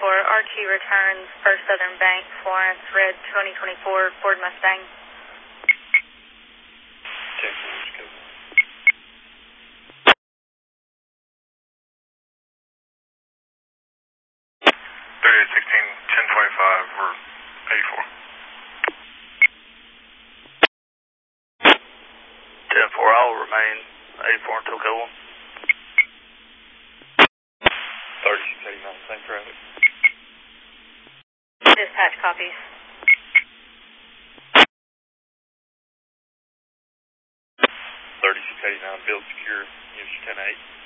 RQ returns First Southern Bank, Florence, red 2024 Ford Mustang. Okay, let's go. 3816, 1025, or 84. 10-4, I'll remain 84 until go on. 3689, same traffic. Dispatch copies. 3689, build secure, use 10-8.